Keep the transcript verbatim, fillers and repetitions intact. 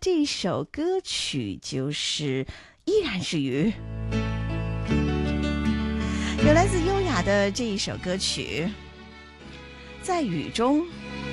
这一首歌曲就是《依然是鱼》，有来自优雅的这一首歌曲，在雨中